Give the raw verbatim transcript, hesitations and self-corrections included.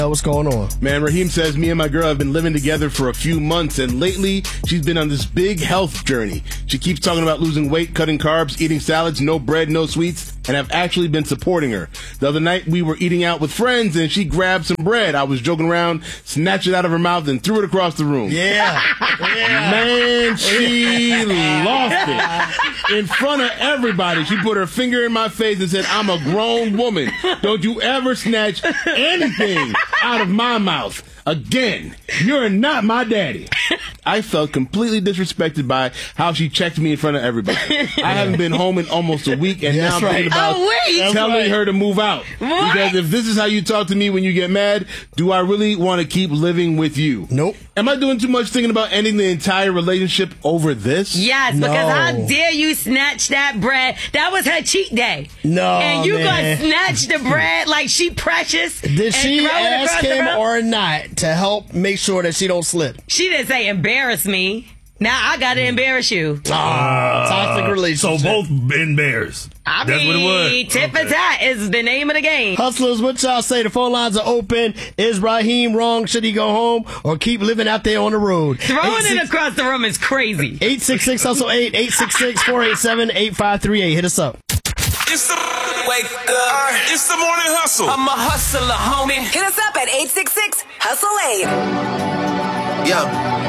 What's going on? Man, Raheem says, me and my girl have been living together for a few months, and lately she's been on this big health journey. She keeps talking about losing weight, cutting carbs, eating salads, no bread, no sweets, and I've actually been supporting her. The other night we were eating out with friends, and she grabbed some bread. I was joking around, snatched it out of her mouth, and threw it across the room. Yeah. yeah. Man, she lost it. In front of everybody, she put her finger in my face and said, I'm a grown woman. Don't you ever snatch anything out of my mouth again. You're not my daddy. I felt completely disrespected by how she checked me in front of everybody. I haven't been home in almost a week, and That's now I'm right. thinking about Oh, wait. telling right. her to move out. What? Because if this is how you talk to me when you get mad, do I really want to keep living with you? Nope. Am I doing too much thinking about ending the entire relationship over this? Yes, No. because how dare you snatch that bread? That was her cheat day. No, And you man. gonna snatch the bread like she precious? Did and she throw it ask across the him room? or not to help make sure that she don't slip? She didn't say embarrass me. Now I gotta embarrass you. Ah, toxic So relationship. both embarrassed. I That's mean, what it was. tit for Okay. tat is the name of the game. Hustlers, what y'all say? The phone lines are open. Is Raheem wrong? Should he go home or keep living out there on the road? Throwing it across the room is crazy. eight six six hustle eight, eight six six, four eight seven, eight five three eight. Hit us up. It's the wake up. It's the morning hustle. I'm a hustler, homie. Hit us up at eight six six hustle eight. Yeah.